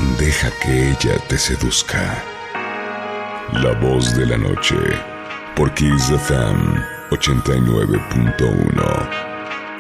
Deja que ella te seduzca. La voz de la noche, por Kiss FM 89.1.